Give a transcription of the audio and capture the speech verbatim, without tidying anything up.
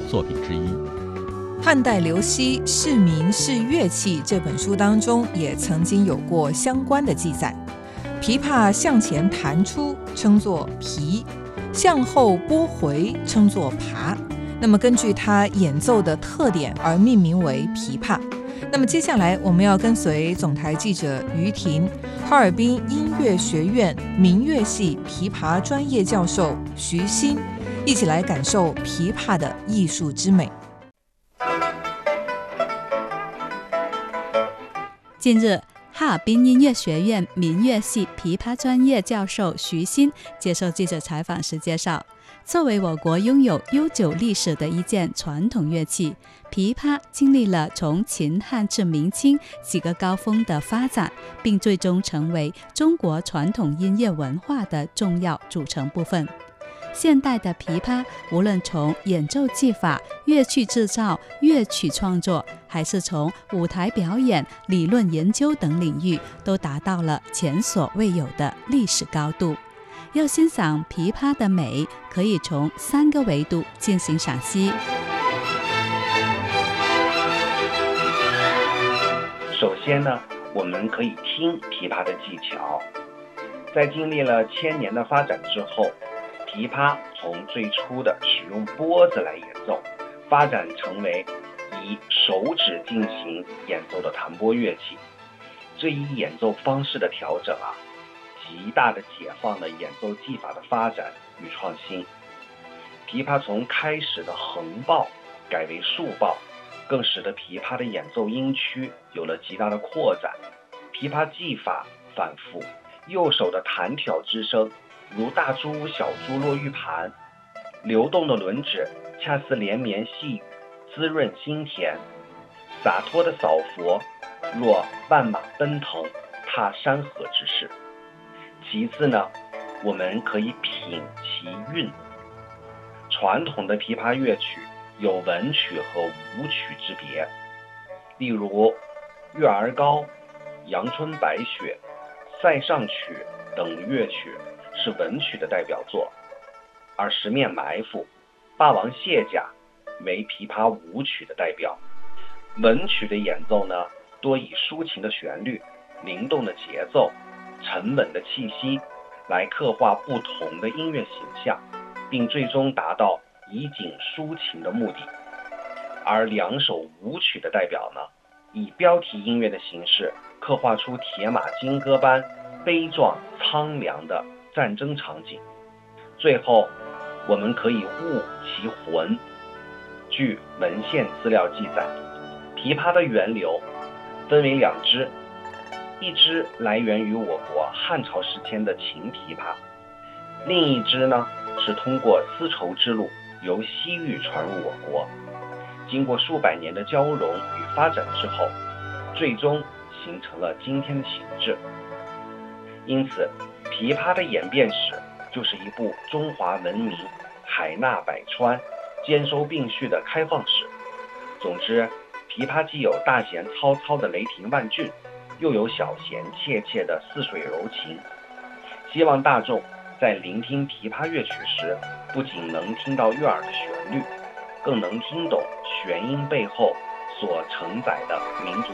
作品之一。 汉代刘熙《市民是乐器》这本书当中也曾经有过相关的记载。琵琶向前弹出称作琵，向后拨回称作爬。那么根据它演奏的特点而命名为琵琶。那么接下来我们要跟随总台记者于婷，哈尔滨音乐学院民乐系琵琶专业教授徐新，一起来感受琵琶的艺术之美。 近日，哈尔滨音乐学院民乐系琵琶专业教授徐新接受记者采访时介绍，作为我国拥有悠久历史的一件传统乐器，琵琶经历了从秦汉至明清几个高峰的发展，并最终成为中国传统音乐文化的重要组成部分。现代的琵琶无论从演奏技法、乐器制造、乐曲创作，还是从舞台表演、理论研究等领域，都达到了前所未有的历史高度。要欣赏琵琶的美，可以从三个维度进行赏析。 首先呢，我们可以听琵琶的技巧。在经历了千年的发展之后，琵琶从最初的使用拨子来演奏，发展成为以手指进行演奏的弹拨乐器。这一演奏方式的调整啊，极大的解放了演奏技法的发展与创新。琵琶从开始的横抱改为竖抱，更使得琵琶的演奏音区有了极大的扩展。琵琶技法反复，右手的弹挑之声如大珠小珠落玉盘，流动的轮指恰似连绵细雨，滋润心田。洒脱的扫佛若万马奔腾，踏山河之势。其次呢，我们可以品其韵。传统的琵琶乐曲有文曲和武曲之别，例如《月儿高》《阳春白雪》《塞上曲》等乐曲是文曲的代表作，而《十面埋伏》《霸王卸甲》为琵琶舞曲的代表。文曲的演奏呢，多以抒情的旋律、灵动的节奏、沉稳的气息来刻画不同的音乐形象，并最终达到以景抒情的目的。而两首舞曲的代表呢，以标题音乐的形式刻画出铁马金戈般悲壮苍凉的战争场景。最后我们可以悟其魂。据文献资料记载，琵琶的源流分为两支，一支来源于我国汉朝时期的秦琵琶，另一支呢是通过丝绸之路由西域传入我国，经过数百年的交融与发展之后，最终形成了今天的形制。因此，琵琶的演变史就是一部中华文明海纳百川、兼收并蓄的开放史。总之，琵琶既有大弦嘈嘈的雷霆万钧，又有小弦切切的似水柔情。希望大众在聆听琵琶乐曲时，不仅能听到悦耳的旋律，更能听懂弦音背后所承载的民族